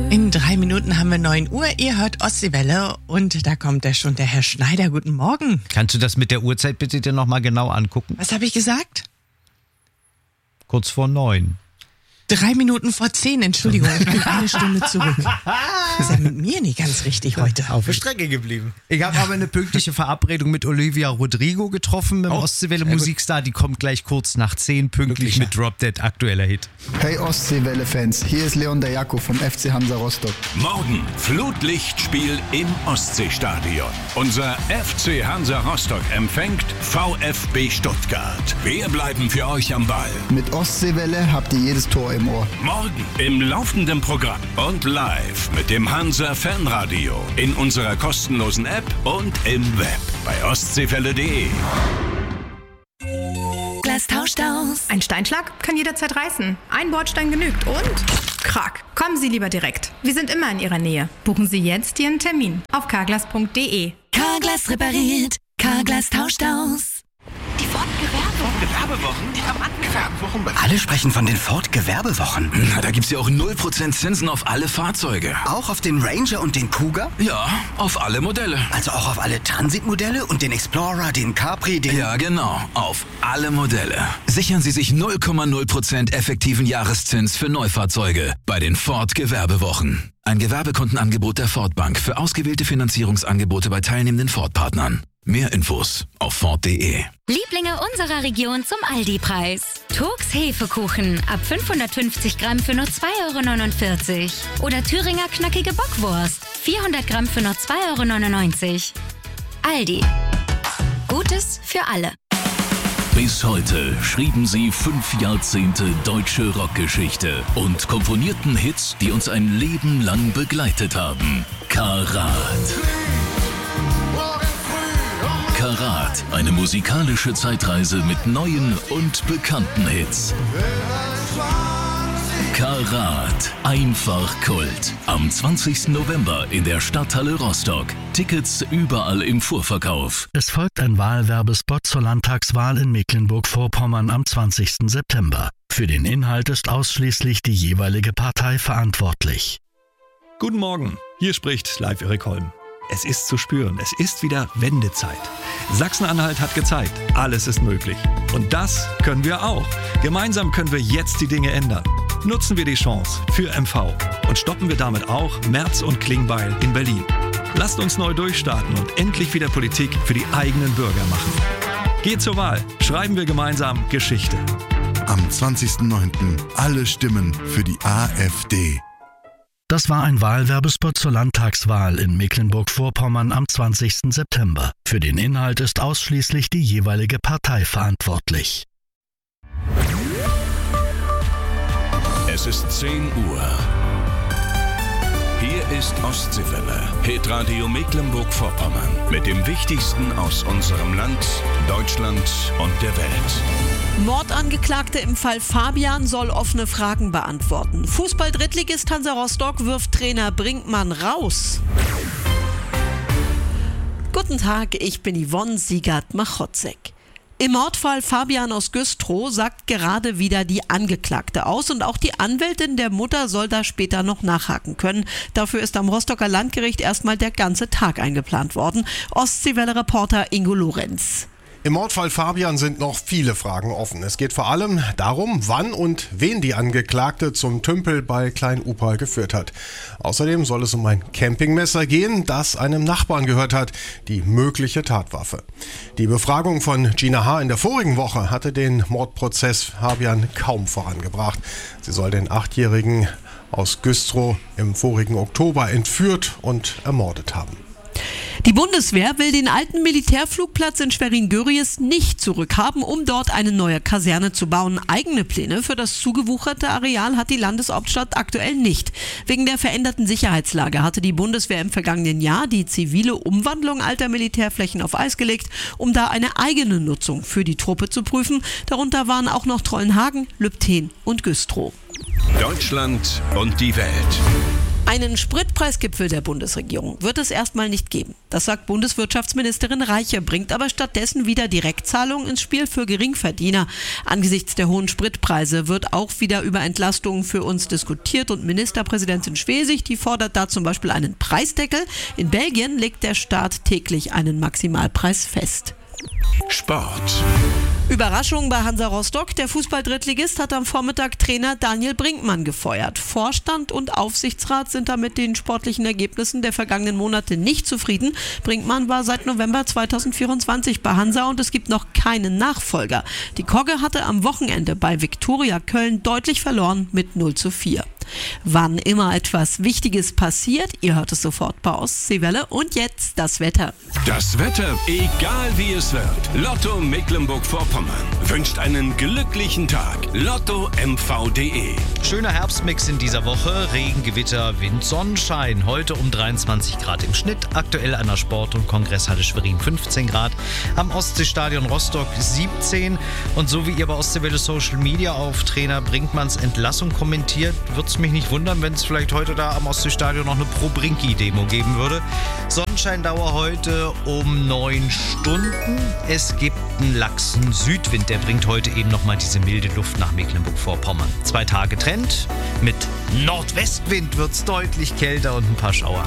In 3 Minuten haben wir 9 Uhr. Ihr hört Ostseewelle und da kommt schon der Herr Schneider. Guten Morgen. Kannst du das mit der Uhrzeit bitte dir nochmal genau angucken? Was habe ich gesagt? Kurz vor 9. 3 Minuten vor 10, Entschuldigung, ich bin eine Stunde zurück. Ist ja mit mir nicht ganz richtig heute. Auf der Strecke geblieben. Ich habe aber eine pünktliche Verabredung mit Olivia Rodrigo getroffen, mit dem Ostseewelle Musikstar. Die kommt gleich kurz nach 10 pünktlich mit Drop Dead, aktueller Hit. Hey Ostseewelle-Fans, hier ist Leon der Jakob vom FC Hansa Rostock. Morgen Flutlichtspiel im Ostseestadion. Unser FC Hansa Rostock empfängt VfB Stuttgart. Wir bleiben für euch am Ball. Mit Ostseewelle habt ihr jedes Tor im Ohr. Morgen im laufenden Programm und live mit dem Hansa Fanradio in unserer kostenlosen App und im Web bei ostseewelle.de. Glas tauscht aus. Ein Steinschlag kann jederzeit reißen. Ein Bordstein genügt und krack. Kommen Sie lieber direkt. Wir sind immer in Ihrer Nähe. Buchen Sie jetzt Ihren Termin auf carglass.de. Carglass repariert. Carglass tauscht aus. Die Ford-Gewerbewochen? Die Gewerbewochen? Alle sprechen von den Ford-Gewerbewochen. Na, da gibt's ja auch 0% Zinsen auf alle Fahrzeuge. Auch auf den Ranger und den Kuga? Ja, auf alle Modelle. Also auch auf alle Transit-Modelle und den Explorer, den Capri, den... Ja, genau, auf alle Modelle. Sichern Sie sich 0,0% effektiven Jahreszins für Neufahrzeuge bei den Ford-Gewerbewochen. Ein Gewerbekundenangebot der Ford Bank für ausgewählte Finanzierungsangebote bei teilnehmenden Ford-Partnern. Mehr Infos auf Ford.de. Lieblinge unserer Region zum Aldi-Preis. Turks Hefekuchen ab 550 Gramm für nur 2,49 €. Oder Thüringer knackige Bockwurst 400 Gramm für nur 2,99 €. Aldi. Gutes für alle. Bis heute schrieben sie 5 Jahrzehnte deutsche Rockgeschichte und komponierten Hits, die uns ein Leben lang begleitet haben. Karat. Karat, eine musikalische Zeitreise mit neuen und bekannten Hits. Karat, einfach Kult. Am 20. November in der Stadthalle Rostock. Tickets überall im Vorverkauf. Es folgt ein Wahlwerbespot zur Landtagswahl in Mecklenburg-Vorpommern am 20. September. Für den Inhalt ist ausschließlich die jeweilige Partei verantwortlich. Guten Morgen, hier spricht Live Erik Holm. Es ist zu spüren, es ist wieder Wendezeit. Sachsen-Anhalt hat gezeigt, alles ist möglich. Und das können wir auch. Gemeinsam können wir jetzt die Dinge ändern. Nutzen wir die Chance für MV und stoppen wir damit auch Merz und Klingbeil in Berlin. Lasst uns neu durchstarten und endlich wieder Politik für die eigenen Bürger machen. Geht zur Wahl, schreiben wir gemeinsam Geschichte. Am 20.09. alle Stimmen für die AfD. Das war ein Wahlwerbespot zur Landtagswahl in Mecklenburg-Vorpommern am 20. September. Für den Inhalt ist ausschließlich die jeweilige Partei verantwortlich. Es ist 10 Uhr. Hier ist Ostseewelle, Hitradio Mecklenburg-Vorpommern. Mit dem Wichtigsten aus unserem Land, Deutschland und der Welt. Mordangeklagte im Fall Fabian soll offene Fragen beantworten. Fußball-Drittligist Hansa Rostock wirft Trainer Brinkmann raus. Guten Tag, ich bin Yvonne Siegert-Machotzek. Im Mordfall Fabian aus Güstrow sagt gerade wieder die Angeklagte aus und auch die Anwältin der Mutter soll da später noch nachhaken können. Dafür ist am Rostocker Landgericht erstmal der ganze Tag eingeplant worden. Ostseewelle-Reporter Ingo Lorenz. Im Mordfall Fabian sind noch viele Fragen offen. Es geht vor allem darum, wann und wen die Angeklagte zum Tümpel bei Klein-Upal geführt hat. Außerdem soll es um ein Campingmesser gehen, das einem Nachbarn gehört hat, die mögliche Tatwaffe. Die Befragung von Gina H. in der vorigen Woche hatte den Mordprozess Fabian kaum vorangebracht. Sie soll den 8-Jährigen aus Güstrow im vorigen Oktober entführt und ermordet haben. Die Bundeswehr will den alten Militärflugplatz in Schwerin-Göries nicht zurückhaben, um dort eine neue Kaserne zu bauen. Eigene Pläne für das zugewucherte Areal hat die Landeshauptstadt aktuell nicht. Wegen der veränderten Sicherheitslage hatte die Bundeswehr im vergangenen Jahr die zivile Umwandlung alter Militärflächen auf Eis gelegt, um da eine eigene Nutzung für die Truppe zu prüfen. Darunter waren auch noch Trollenhagen, Lübten und Güstrow. Deutschland und die Welt. Einen Spritpreisgipfel der Bundesregierung wird es erstmal nicht geben. Das sagt Bundeswirtschaftsministerin Reiche, bringt aber stattdessen wieder Direktzahlungen ins Spiel für Geringverdiener. Angesichts der hohen Spritpreise wird auch wieder über Entlastungen für uns diskutiert und Ministerpräsidentin Schwesig, die fordert da zum Beispiel einen Preisdeckel. In Belgien legt der Staat täglich einen Maximalpreis fest. Sport. Überraschung bei Hansa Rostock. Der Fußball-Drittligist hat am Vormittag Trainer Daniel Brinkmann gefeuert. Vorstand und Aufsichtsrat sind da mit den sportlichen Ergebnissen der vergangenen Monate nicht zufrieden. Brinkmann war seit November 2024 bei Hansa und es gibt noch keinen Nachfolger. Die Kogge hatte am Wochenende bei Viktoria Köln deutlich verloren mit 0:4. Wann immer etwas Wichtiges passiert, ihr hört es sofort bei Ostseewelle. Und jetzt das Wetter. Das Wetter, egal wie es wird. Lotto Mecklenburg-Vorpommern wünscht einen glücklichen Tag. LottoMV.de. Schöner Herbstmix in dieser Woche. Regen, Gewitter, Wind, Sonnenschein. Heute um 23 Grad im Schnitt. Aktuell an der Sport- und Kongresshalle Schwerin 15 Grad. Am Ostseestadion Rostock 17. Und so wie ihr bei Ostseewelle Social Media auf Trainer Brinkmanns Entlassung kommentiert, wird es mich nicht wundern, wenn es vielleicht heute da am Ostseestadion noch eine Pro-Brinki-Demo geben würde. Sonnenscheindauer heute um 9 Stunden. Es gibt einen laxen Südwind, der bringt heute eben nochmal diese milde Luft nach Mecklenburg-Vorpommern. 2 Tage Trend. Mit Nordwestwind wird es deutlich kälter und ein paar Schauer.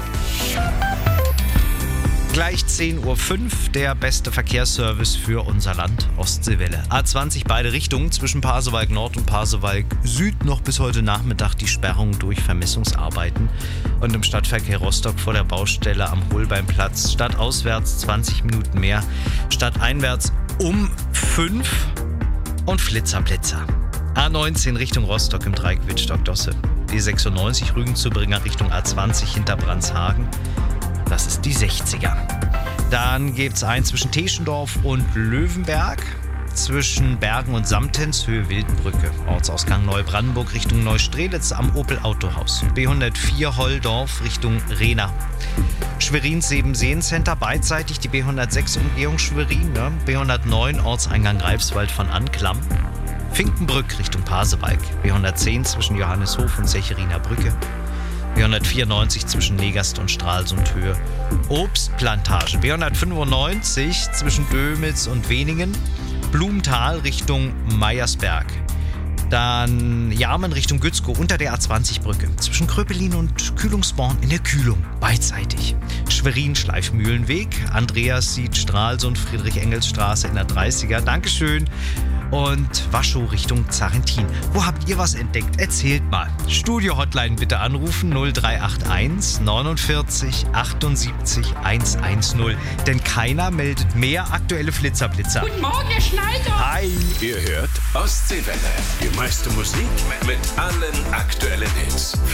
Gleich 10:05 Uhr der beste Verkehrsservice für unser Land, Ostseewelle. A20 beide Richtungen, zwischen Pasewalk Nord und Pasewalk Süd noch bis heute Nachmittag die Sperrung durch Vermessungsarbeiten. Und im Stadtverkehr Rostock vor der Baustelle am Holbeinplatz stadtauswärts 20 Minuten mehr, stadteinwärts um 5 und Flitzer. A19 Richtung Rostock im Dreieck Wittstock-Dosse. B96 Rügen-Zübringer Richtung A20 hinter Brandshagen. Das ist die 60er. Dann gibt es einen zwischen Teschendorf und Löwenberg, zwischen Bergen und Samtens, Höhe Wildenbrücke. Ortsausgang Neubrandenburg Richtung Neustrelitz am Opel Autohaus. B104 Holldorf Richtung Rehna. Schwerins Siebenseencenter beidseitig die B106 Umgehung Schwerin. Ne? B109 Ortseingang Greifswald von Anklam. Finkenbrück Richtung Pasewalk. B110 zwischen Johanneshof und Secheriner Brücke. B194 zwischen Negast und Stralsund-Höhe. Obstplantage. B195 zwischen Dömitz und Weningen. Blumenthal Richtung Meiersberg. Dann Jarmen Richtung Gützkow unter der A20-Brücke. Zwischen Kröpelin und Kühlungsborn in der Kühlung. Beidseitig. Schwerin Schleifmühlenweg. Andreas sieht Stralsund Friedrich-Engels-Straße in der 30er. Dankeschön. Und Waschow Richtung Zarentin. Wo habt ihr was entdeckt? Erzählt mal. Studio-Hotline bitte anrufen 0381 49 78 110. Denn keiner meldet mehr aktuelle Flitzerblitzer. Guten Morgen, Herr Schneider. Hi. Ihr hört Ostseewelle. Die meiste Musik mit allen aktuellen Hits.